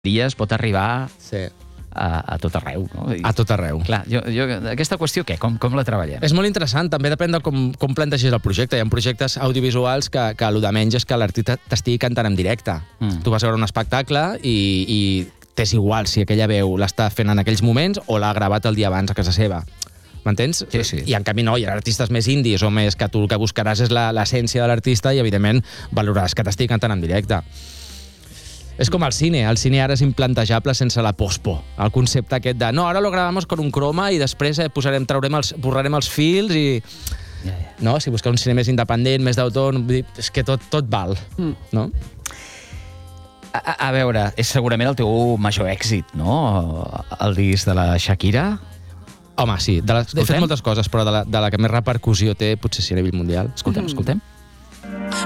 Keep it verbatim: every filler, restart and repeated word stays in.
dies pot arribar Sí. a, a tot arreu. No? I, A tot arreu. clar, jo, jo, aquesta qüestió, què? Com, com la treballem? És molt interessant, també depèn de com, com plantegis el projecte. Hi ha projectes audiovisuals que, que el de menys és que l'artista t'estigui cantant en directe. Mm. Tu vas a veure un espectacle i, i t'és igual si aquella veu l'està fent en aquells moments o l'ha gravat el dia abans a casa seva. M'entens? Sí, sí. I en canvi no, hi ha artistes més indis o més que tu el que buscaràs és la- l'essència de l'artista i, evidentment, valoraràs que t'estigui cantant en directe. És com el cine. El cine ara és implantejable sense la pospo. El concepte aquest de no, ara lo grabamos con un croma i després eh, posarem, traurem els, borrarem els fils i... Ja, ja. No? Si busqueu un cine més independent, més d'autor, és que tot, tot val. Mm. No? A, a, a veure, és segurament el teu major èxit, no? El disc de la Shakira. Home, sí. De la, he Escoltem? fet moltes coses, però de la, de la que més repercussió té potser sí a nivell mundial. Escoltem, escoltem.